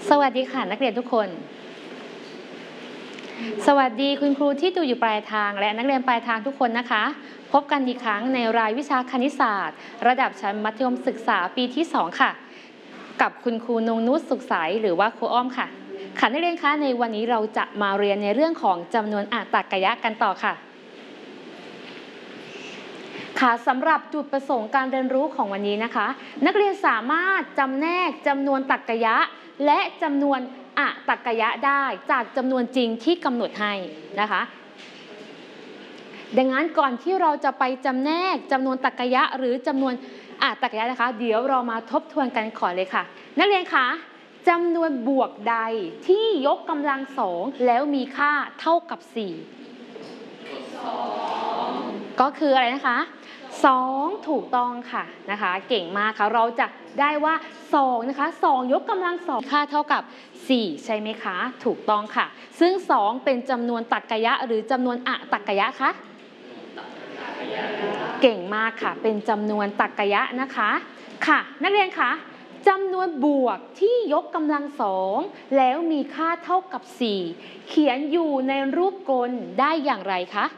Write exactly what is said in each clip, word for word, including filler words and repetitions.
สวัสดีค่ะนักเรียนทุกคนสวัสดีคุณครูที่ดูอยู่ปลายทางและนักเรียนปลายทางทุกคนนะคะพบกันอีกครั้งในรายวิชาคณิตศาสตร์ระดับชั้นมัธยมศึกษาปีที่สองค่ะกับคุณครูนงนุชสุขใสหรือว่าครูอ้อมค่ะค่ะนักเรียนคะในวันนี้เราจะมาเรียนในเรื่องของจำนวนอัตรกยะกันต่อค่ะค่ะสำหรับจุดประสงค์การเรียนรู้ของวันนี้นะคะนักเรียนสามารถจำแนกจำนวนตรรกยะและจำนวนอัตรกยะได้จากจำนวนจริงที่กำหนดให้นะคะดังนั้นก่อนที่เราจะไปจำแนกจำนวนตรรกยะหรือจำนวนอัตรกยะนะคะเดี๋ยวเรามาทบทวนกันก่อนเลยค่ะนักเรียนคะจำนวนบวกใดที่ยกกำลังสองแล้วมีค่าเท่ากับสี่ก็คืออะไรนะคะสองถูกต้องค่ะนะคะเก่งมากค่ะเราจะได้ว่าสองนะคะสองยกกำลังสองค่าเท่ากับสี่ใช่ไหมคะถูกต้องค่ะซึ่งสองเป็นจำนวนตรรกยะหรือจำนวนอัตรกยะคะเก่งมากค่ะเป็นจำนวนตรรกยะนะคะค่ะนักเรียนคะจำนวนบวกที่ยกกำลังสองแล้วมีค่าเท่ากับสี่เขียนอยู่ในรูปกลได้อย่างไรคะ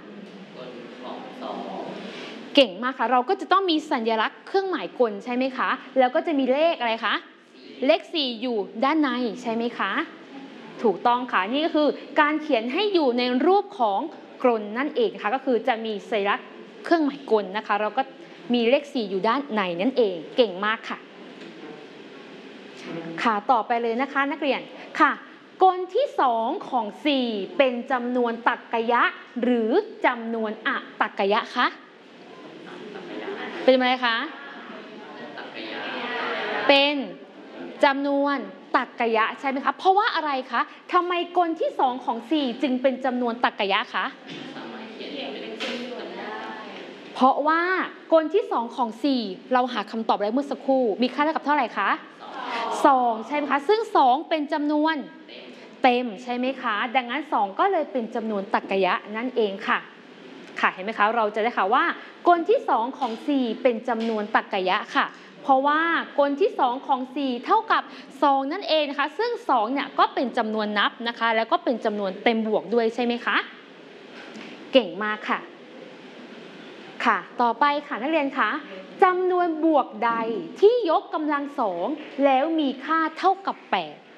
เก่งมากค่ะเราก็จะต้องมีสัญลักษณ์เครื่องหมายกลใช่ไหมคะแล้วก็จะมีเลขอะไรคะเลขสี่อยู่ด้านในใช่ไหมคะถูกต้องค่ะนี่ก็คือการเขียนให้อยู่ในรูปของกลนั่นเองค่ะก็คือจะมีสัญลักษณ์เครื่องหมายกลนะคะเราก็มีเลขสี่อยู่ด้านในนั่นเองเก่งมากค่ะค่ะต่อไปเลยนะคะนักเรียนค่ะกลที่สองของสี่เป็นจำนวนตรรกยะหรือจำนวนอัตรกยะคะเป็นอะไรคะเป็นจำนวนตรรกยะใช่ไหมคะเพราะว่าอะไรคะทำไมกลที่สองของสี่จึงเป็นจำนวนตรรกยะคะเพราะว่ากลที่สองของสี่เราหาคำตอบได้เมื่อสักครู่มีค่าเท่ากับเท่าไหร่คะสองใช่ไหมคะซึ่งสองเป็นจำนวนเต็มใช่ไหมคะดังนั้นสองก็เลยเป็นจำนวนตรรกยะนั่นเองค่ะค่ะเห็นไหมคะเราจะได้ค่ะว่ากลที่สองของสี่เป็นจำนวนตรรกยะค่ะเพราะว่ากลที่สองของสี่เท่ากับสองนั่นเองนะคะซึ่งสองเนี่ยก็เป็นจำนวนนับนะคะแล้วก็เป็นจำนวนเต็มบวกด้วยใช่ไหมคะเก่งมากค่ะค่ะต่อไปค่ะนักเรียนคะจำนวนบวกใดที่ยกกำลังสองแล้วมีค่าเท่ากับแปด